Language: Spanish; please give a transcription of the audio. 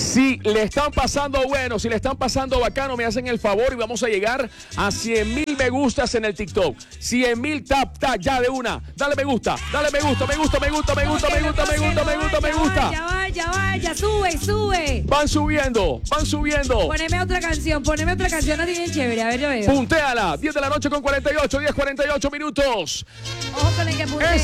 Si le están pasando bueno, si le están pasando bacano, me hacen el favor y vamos a llegar a 100,000 me gustas en el TikTok. 100,000 tap ya de una. Dale me gusta, me gusta. Ya sube. Van subiendo. Poneme otra canción así bien chévere, a ver, yo veo. Puntéala, 10 de la noche con 48, 10:48 minutos. Ojo con el que puntea.